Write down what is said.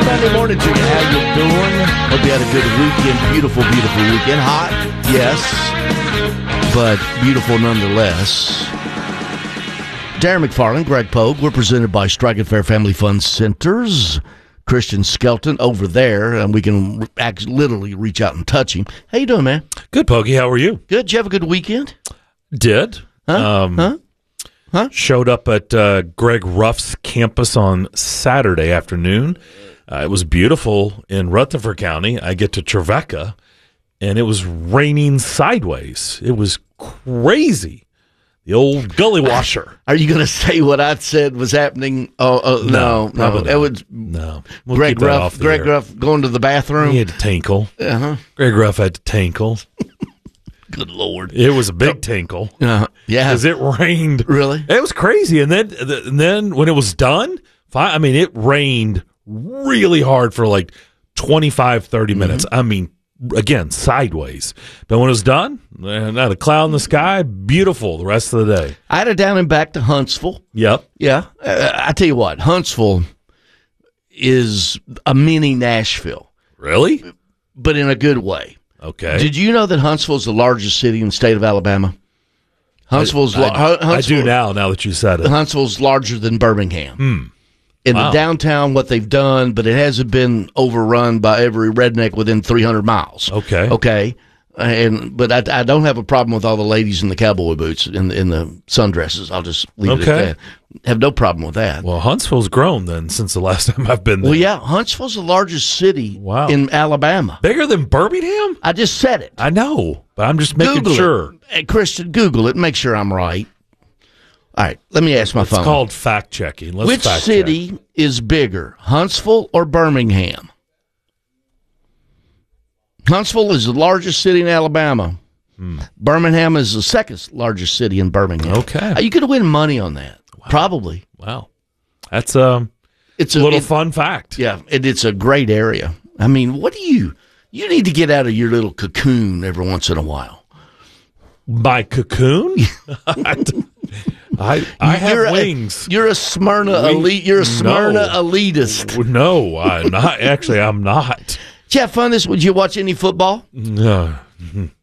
Sunday morning to you. How you doing? Hope you had a good weekend. Beautiful, beautiful weekend. Hot, yes, but beautiful nonetheless. Darren McFarland, Greg Pogue. We're presented by Strike and Fair Family Fun Centers. Christian Skelton over there, and we can literally reach out and touch him. How you doing, man? Good, Pokey. How are you? Good. Did you have a good weekend? Did. Showed up at Greg Ruff's campus on Saturday afternoon. It was beautiful in Rutherford County. I get to Trevecca, and it was raining sideways. It was crazy. The old gully washer. Are you going to say what I said was happening? No. It was no. We'll Greg Ruff going to the bathroom. He had to tinkle. Greg Ruff had to tinkle. Good Lord. It was a big tinkle. Yeah. Because it rained. Really? It was crazy. And then when it was done, it rained really hard for like 25, 30 minutes. I mean, again, sideways. But when it was done, not a cloud in the sky, beautiful the rest of the day. I had it down and back to Huntsville. Yep. Yeah. I tell you what, Huntsville is a mini Nashville. Really? But in a good way. Okay. Did you know that Huntsville is the largest city in the state of Alabama? I do now that you said it. Huntsville's larger than Birmingham. In Wow. the downtown, what they've done, but it hasn't been overrun by every redneck within 300 miles. Okay. But I don't have a problem with all the ladies in the cowboy boots in the sundresses. I'll just leave it at that. Have no problem with that. Well, Huntsville's grown then since the last time I've been there. Well, yeah, Huntsville's the largest city in Alabama. Bigger than Birmingham? I just said it. I know, but I'm just making Google sure. Hey, Christian, Google it and make sure I'm right. All right, let me ask my phone. It's called fact checking. Which city is bigger, Huntsville or Birmingham? Huntsville is the largest city in Alabama. Birmingham is the second largest city in Birmingham. Okay. You could win money on that. Wow. Probably. Wow. That's it's a little fun fact. Yeah, it's a great area. I mean, you need to get out of your little cocoon every once in a while. My cocoon? I have wings. You're a Smyrna elite. You're a Smyrna elitist. No, I'm not. Actually, I'm not. Did you have fun this? Would you watch any football? No.